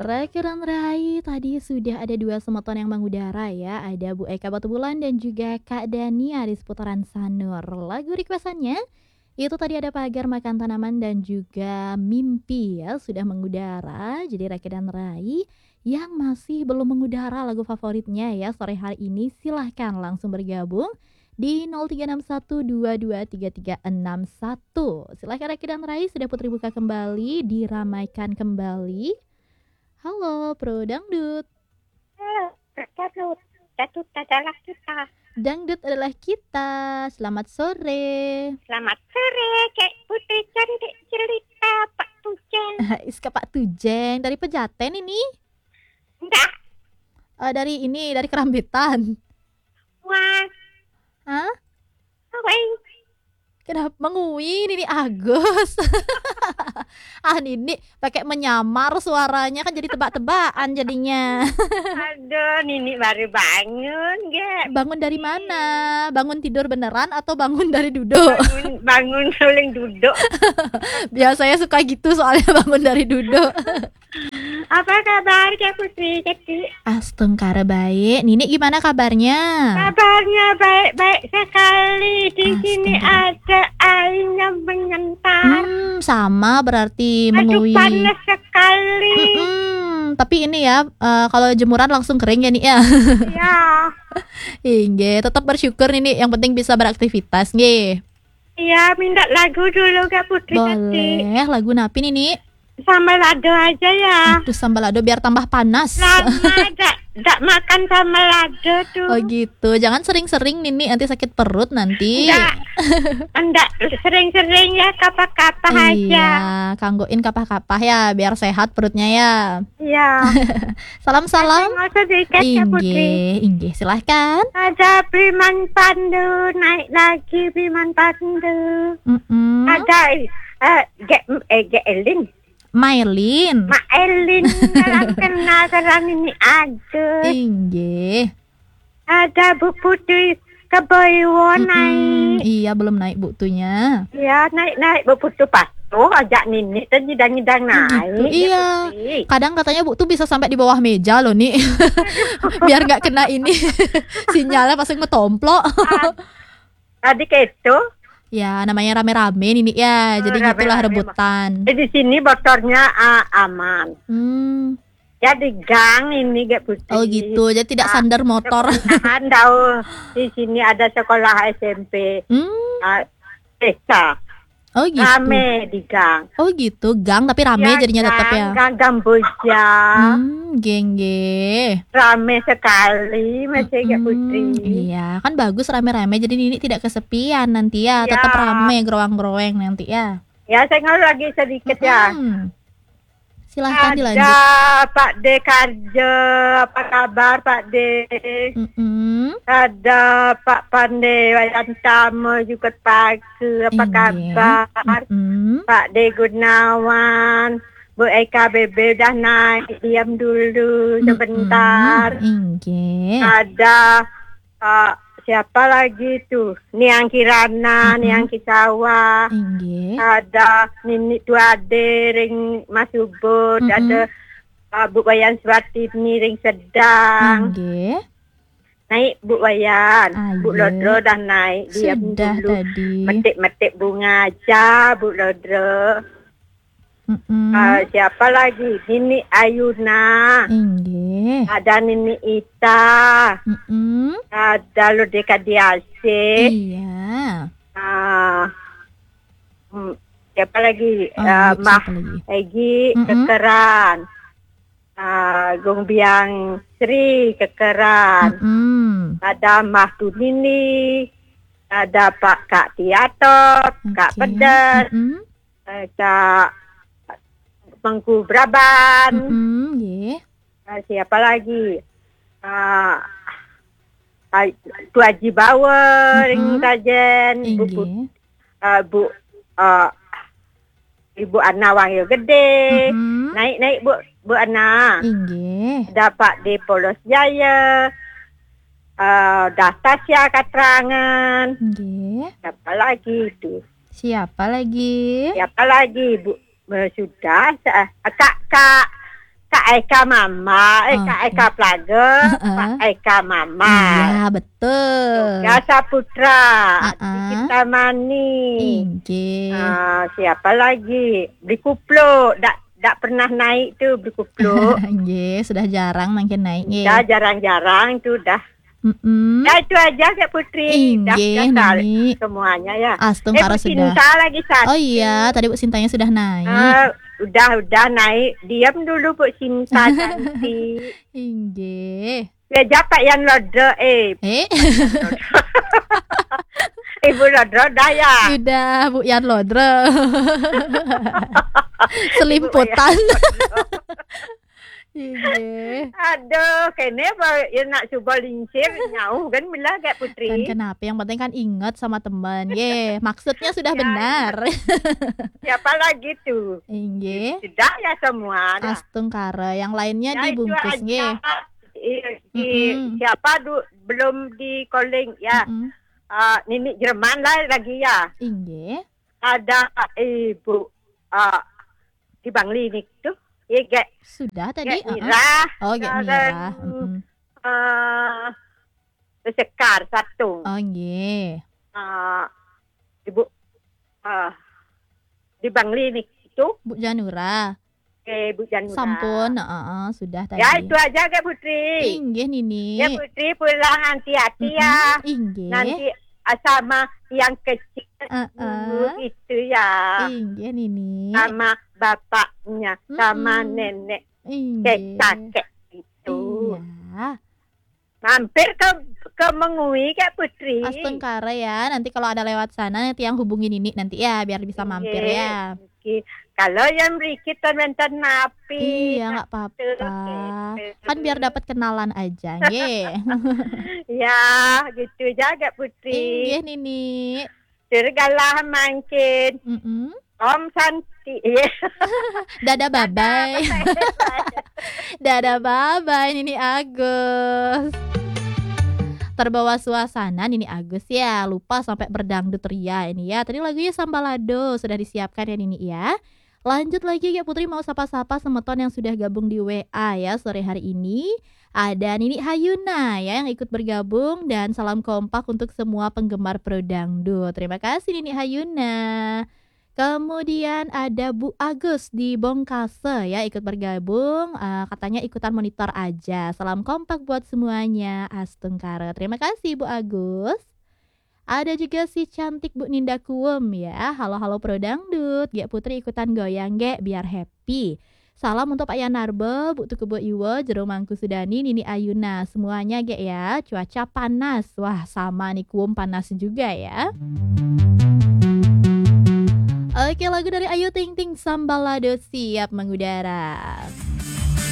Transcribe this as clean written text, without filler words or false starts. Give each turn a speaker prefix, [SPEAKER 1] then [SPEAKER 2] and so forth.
[SPEAKER 1] Raka dan Rai, tadi sudah ada dua semeton yang mengudara ya. Ada Bu Eka Batubulan dan juga Kak Dania di seputaran Sanur. Lagu requestannya itu tadi ada Pagar Makan Tanaman dan juga Mimpi ya, sudah mengudara. Jadi Raka dan Rai yang masih belum mengudara lagu favoritnya ya sore hari ini, silahkan langsung bergabung di 0361223361. Silahkan Raka dan Rai, sudah Putri buka kembali, diramaikan kembali. Halo, Pro Dangdut.
[SPEAKER 2] Dangdut adalah kita.
[SPEAKER 1] Dangdut adalah kita. Selamat sore.
[SPEAKER 2] Selamat sore, Kak Putri cantik cerita Pak Tujeng.
[SPEAKER 1] Iska Pak Tujeng dari Pejaten ini.
[SPEAKER 2] Enggak.
[SPEAKER 1] Dari Kerambitan.
[SPEAKER 2] Wah.
[SPEAKER 1] Hah?
[SPEAKER 2] Wah.
[SPEAKER 1] Kenapa menguin ini Agus? Nini pakai menyamar suaranya kan jadi tebak-tebakan jadinya.
[SPEAKER 2] Aduh, Nini baru bangun, Gak.
[SPEAKER 1] Bangun dari mana? Bangun tidur beneran atau bangun dari duduk?
[SPEAKER 2] Bangun suling duduk.
[SPEAKER 1] Biasanya suka gitu soalnya bangun dari duduk.
[SPEAKER 2] Apa kabar Kak Putri? Jadi
[SPEAKER 1] Astungkara baik. Nini gimana kabarnya?
[SPEAKER 2] kabarnya baik-baik sekali. Di sini ada air yang menyentar.
[SPEAKER 1] Sama berarti
[SPEAKER 2] Aduh,
[SPEAKER 1] mengui.
[SPEAKER 2] panas sekali.
[SPEAKER 1] Tapi ini ya, kalau jemuran langsung kering ya nih ya.
[SPEAKER 2] Ya.
[SPEAKER 1] Inge, tetap bersyukur nih, yang penting bisa beraktivitas nge.
[SPEAKER 2] Iya, minta lagu dulu Kak Putri.
[SPEAKER 1] Boleh, lagu napi nih.
[SPEAKER 2] Sambal lado aja ya.
[SPEAKER 1] Aduh, sambal lado biar tambah panas.
[SPEAKER 2] Lama tak makan sambal lado tuh.
[SPEAKER 1] Oh gitu, jangan sering-sering Nini, nanti sakit perut nanti.
[SPEAKER 2] Enggak sering-sering ya, kapah-kapah aja.
[SPEAKER 1] Iya, kanggoin kapah-kapah ya, biar sehat perutnya ya.
[SPEAKER 2] Iya.
[SPEAKER 1] Salam-salam.
[SPEAKER 2] Mau sedikit ya Putri.
[SPEAKER 1] Inge, silahkan.
[SPEAKER 2] Ada Biman Pandu, naik lagi Biman Pandu. Ada Elin.
[SPEAKER 1] Mailin.
[SPEAKER 2] Mak Elin dalam kenalan ini ada.
[SPEAKER 1] Inge.
[SPEAKER 2] Ada Bu Putri Keboiwo naik.
[SPEAKER 1] Iya, belum naik buktunya.
[SPEAKER 2] Iya, naik Bu Putri Pasto, ajak Nini dan nyidang naik.
[SPEAKER 1] Gitu, iya. Kadang katanya Bu tuh bisa sampai di bawah meja loh nih. Biar nggak kena ini sinyalnya pas ngetomplok.
[SPEAKER 2] Tadi gitu.
[SPEAKER 1] Ya, namanya rame-rame Nini ya. Jadi gitulah rebutan.
[SPEAKER 2] Di sini motornya aman. Ya di gang ini Gak Putih.
[SPEAKER 1] Oh gitu, jadi tidak sandar motor.
[SPEAKER 2] Di sini ada sekolah SMP. Desa.
[SPEAKER 1] Oh gitu.
[SPEAKER 2] Rame di gang.
[SPEAKER 1] Oh gitu, gang tapi rame ya, jadinya tetap ya.
[SPEAKER 2] Gang Kamboja.
[SPEAKER 1] Gengge.
[SPEAKER 2] Rame sekali masih Gak Putri.
[SPEAKER 1] Iya, kan bagus rame-rame jadi Nini tidak kesepian nanti ya. Tetap rame gerowang-geroweng nanti ya.
[SPEAKER 2] Ya, saya ngaruh lagi sedikit ya.
[SPEAKER 1] Silahkan dilanjut.
[SPEAKER 2] Ada Pak D Karjo, apa kabar Pak D? Ada Pak Pandey Wayantamo juga pagi, apa kabar? Pak D Gunawan, Bu Eka Bebe udah naik, diam dulu sebentar. Ada siapa lagi tuh? Niang Kirana, Niang Kisawa. Ada Nini Tuade ring Mas Ubud, ada Bu Wayan Swatini ring Sedang. Naik Bu Wayan, Bu Lodro dah naik, diam dulu. Metik-metik bunga aja Bu Lodro. Siapa lagi? Nini Ayuna. Ada Nini Ita. Ada Lodeka Diase.
[SPEAKER 1] Iya.
[SPEAKER 2] Siapa lagi? Mah Egi Kekeran. Gong Biang Sri Kekeran. Ada Mah Tunini. Ada Pak Kak Tiatot, Kak Pedas. Kak Mangku Braban. Siapa lagi? Tu Haji Bauer, Kajen, Bu Ibu Ana Wangil Gede. Naik Bu Ana. Ada Pak D Polos Jaya. Dastasya Katrangan. Siapa lagi itu? Siapa lagi Bu? Sudah. Kak Kak Eka Mama, Kak Eka Plaga, Pak Eka Mama.
[SPEAKER 1] Iya, betul.
[SPEAKER 2] Gasa Putra, Kita Mani. Siapa lagi? Berkuplo, tak pernah naik tu berkuplo.
[SPEAKER 1] Sudah jarang makin naik.
[SPEAKER 2] Dah jarang-jarang tu dah. Ya itu aja Kak Putri. Dah semuanya ya.
[SPEAKER 1] Astung Kara sudah.
[SPEAKER 2] Sinta lagi satu.
[SPEAKER 1] Oh iya, tadi Bu Sintanya sudah naik.
[SPEAKER 2] Udah naik. Diam dulu Bu Sinta cantik.
[SPEAKER 1] Inggih.
[SPEAKER 2] Ya japak yang lodro Ibu Lodro dah ya.
[SPEAKER 1] Sudah Bu Yan Lodro. Selimputan. Iya.
[SPEAKER 2] Aduh, kenapa ya nak coba lincir nyau kan bila Kak Putri.
[SPEAKER 1] Kan kenapa? Yang penting kan ingat sama teman. Maksudnya sudah benar.
[SPEAKER 2] Siapa lagi tuh? Sudah ya semua.
[SPEAKER 1] Astung Kara, yang lainnya dibungkus
[SPEAKER 2] siapa belum di calling ya. Nini Jerman lah lagi ya. Ada Ibu di Bangli nih tuh.
[SPEAKER 1] Sudah tadi.
[SPEAKER 2] Mira.
[SPEAKER 1] Mira.
[SPEAKER 2] Sekar satu. Ibu di Bangli nih itu.
[SPEAKER 1] Bu Janura.
[SPEAKER 2] Bu Janura.
[SPEAKER 1] Sampun, sudah tadi.
[SPEAKER 2] Ya itu aja Kak Putri.
[SPEAKER 1] Inggih Nini.
[SPEAKER 2] Ya Putri pulang hati-hati ya.
[SPEAKER 1] Inggih.
[SPEAKER 2] Nanti sama yang kecil itu ya.
[SPEAKER 1] Inggih Nini.
[SPEAKER 2] Sama bapaknya, sama nenek, kakek itu.
[SPEAKER 1] Iya.
[SPEAKER 2] Mampir ke Mengui Kak Putri.
[SPEAKER 1] Astung Kara ya. Nanti kalau ada lewat sana nanti yang hubungi Nini nanti ya biar bisa mampir ya.
[SPEAKER 2] Kalau yang berikut teman-teman napi.
[SPEAKER 1] Iya nggak apa-apa. Kan biar dapat kenalan aja,
[SPEAKER 2] Ya, gitu aja Kak Putri.
[SPEAKER 1] Iya Nini.
[SPEAKER 2] Sergalah makin. Om Santi.
[SPEAKER 1] Dadah bye-bye. Dadah bye-bye Nini Agus. Terbawa suasana Nini Agus ya. Lupa sampai berdangdut ria ini ya. Tadi lagunya Sambalado sudah disiapkan ya Nini ya. Lanjut lagi ya Putri mau sapa-sapa semeton yang sudah gabung di WA ya sore hari ini. Ada Nini Hayuna ya yang ikut bergabung dan salam kompak untuk semua penggemar pro dangdut. Terima kasih Nini Hayuna. Kemudian ada Bu Agus di Bongkase ya ikut bergabung, katanya ikutan monitor aja. Salam kompak buat semuanya. Astung Kara. Terima kasih Bu Agus. Ada juga si cantik Bu Ninda Kuem ya. Halo pro dangdut. Gek Putri ikutan goyang gek biar happy. Salam untuk Pak Yanarbe, Bu Tuku Bu Iwo, Jero Mangku Sudani, Nini Ayuna. Semuanya gek ya. Cuaca panas. Wah sama nih Kuem panas juga ya. Oke, lagu dari Ayu Ting Ting Sambalado siap mengudara.